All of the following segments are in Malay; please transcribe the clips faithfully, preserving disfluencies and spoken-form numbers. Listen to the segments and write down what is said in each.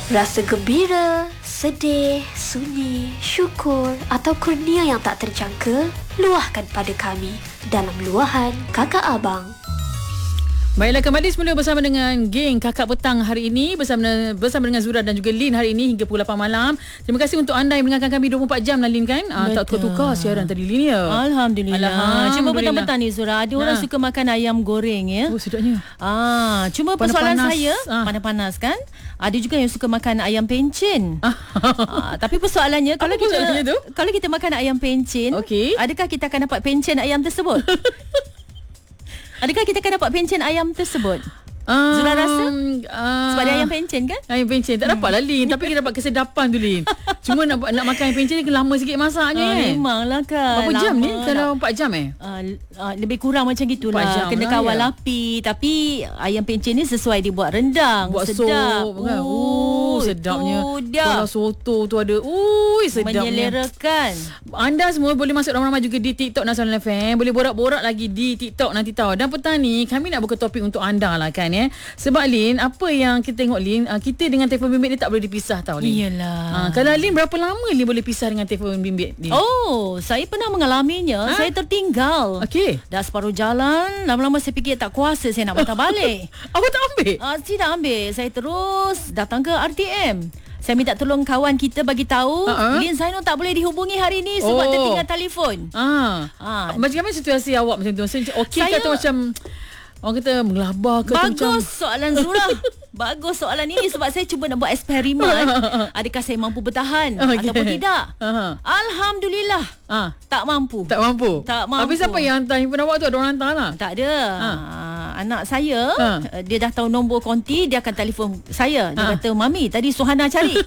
Rasa gembira, sedih, sunyi, syukur atau kurnia yang tak terjangka, luahkan pada kami dalam luahan Kakak Abang. Baiklah, kembali semula bersama dengan geng Kakak Petang hari ini bersama bersama dengan Zura dan juga Lin hari ini hingga pukul lapan malam. Terima kasih untuk anda yang mendengarkan kami dua puluh empat jam lah, Lin, kan? Ah, tak tukar-tukar siaran tadi, Lin, ya? Alhamdulillah. Alhamdulillah. Cuma petang-petang ni, Zura, ada ha. orang suka makan ayam goreng, ya. Oh, sedapnya. Ah, cuma persoalan Panas-panas. saya, Ah. panas-panas kan? Ada juga yang suka makan ayam pencen. ah, tapi persoalannya, kalau Apa kita persoalannya tu? kalau kita makan ayam pencen, Okey. adakah kita akan dapat pencen ayam tersebut? Adakah kita akan dapat pencen ayam tersebut? Um, Zura rasa? Uh, Sebab dia ayam pencen kan? Ayam pencen tak dapat lah, Lin. Tapi kita dapat kesedapan tu, Lin. Cuma nak nak makan ayam pencen ni lama sikit masaknya, Ah, kan? memanglah kan. Berapa jam Lama ni? Kalau empat jam eh? Uh, uh, lebih kurang macam empat gitulah. jam Kena lah, kawal ya. api. Tapi ayam pencen ni sesuai dibuat rendang. Buat sedap. sup kan? Uh, sedapnya. Kalau soto tu ada, ui, sedapnya. Menyelerakan. Anda semua boleh masuk ramai-ramai juga di TikTok Nasional F M. Boleh borak-borak lagi di TikTok nanti tahu. Dan petang ni kami nak buka topik untuk anda lah, kan, ya. Sebab Lin, apa yang kita tengok, Lin, uh, kita dengan telefon bimbit ni tak boleh dipisah tau, Lin. Iyalah. Uh, kalau Lin, berapa lama Lin boleh pisah dengan telefon bimbit, Lin? Oh, saya pernah mengalaminya. Ha? Saya tertinggal. Okey. Dah separuh jalan, lama-lama saya fikir tak kuasa saya nak patah balik. Apa tak ambil? Ah, tidak ambil. Saya terus datang ke R T M. Saya minta tolong kawan kita bagi tahu, Uh-uh. Lin Zainul tak boleh dihubungi hari ni sebab Oh. tertinggal telefon. Ah. Ah. Macam mana situasi awak macam tu? Okey ke Saya- atau macam orang kata menggelabah ke? atau macam Bagus soalan Zura. Bagus soalan ini sebab saya cuba nak buat eksperimen. Adakah saya mampu bertahan Okey. ataupun tidak? Aha. Alhamdulillah. Ah, Tak mampu. tak mampu. Tak mampu. Habis siapa yang hantar handphone awak tu? Ada orang hantar lah. Tak ada. Ha. Ha. Anak saya, Ha. uh, dia dah tahu nombor konti, dia akan telefon saya. Dia Ha. kata, "Mami, tadi Suhana cari."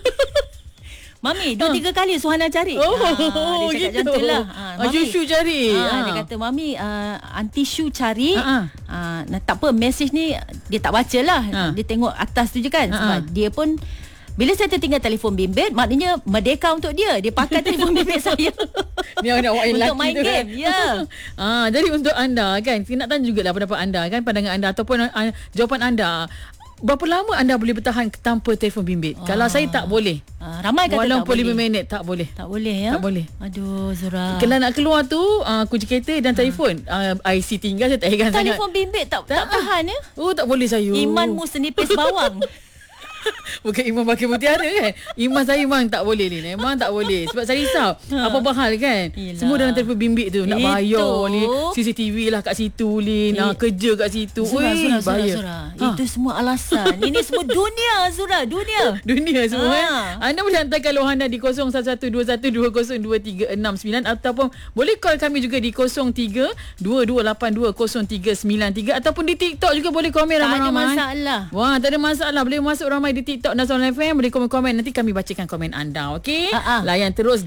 Mami, dua tiga kali Suhana cari. Oh, Ah, dia cakap gitu. macam tu lah. Ah, Jushu cari. Ah, Ah. Dia kata, "Mami, uh, Aunty Shu cari." Ah, Ah, nah, tak apa, mesej ni dia tak baca lah. Ah. Dia tengok atas tu je kan. Ah, Sebab ah. dia pun, bila saya tertinggal telefon bimbit, maknanya merdeka untuk dia. Dia pakai telefon bimbit saya. Ni anak awak yang Untuk lelaki main tu, game, kan? ya. Ah, jadi untuk anda, kan, saya nak tanya jugalah pendapat anda, kan, pandangan anda ataupun uh, jawapan anda. Berapa lama anda boleh bertahan tanpa telefon bimbit? Ah. Kalau saya tak boleh. Ah, ramai kata tak Walaupun boleh. lima minit tak boleh. Tak boleh ya? Tak boleh. Aduh, Zura. Kalau nak keluar tu, uh, kunci kereta dan telefon. Uh, I C tinggal, saya tak heran sangat. Telefon bimbit tak, Tak. tak, tahan ya? Oh, tak boleh saya. Imanmu senipis bawang. Bukan iman pakai mutiara, kan? Iman saya memang tak boleh, Lin. Memang tak boleh. Sebab saya risau. Apa hal, kan? Yelah. Semua dalam telefon bimbit tu. Nak Itu. bayar, Lin. C C T V lah kat situ, Lin. Eh. Ah, kerja kat situ. Zura, Ui, Zura, Zura, bahaya. Zura. Ha. Itu semua alasan. Ini semua dunia, Zura. Dunia. Dunia semua, Ah. kan? Anda boleh hantarkan luahan anda di kosong satu satu dua satu dua kosong dua tiga enam sembilan ataupun boleh call kami juga di kosong tiga dua dua lapan dua kosong tiga sembilan tiga ataupun di TikTok juga boleh komen Tak ada ramai-ramai. masalah. Wah, tak ada masalah. Boleh masuk ramai di TikTok Nasional F M. Boleh komen-komen. Nanti kami bacakan komen anda. Okey? Ah, ah. Layan terus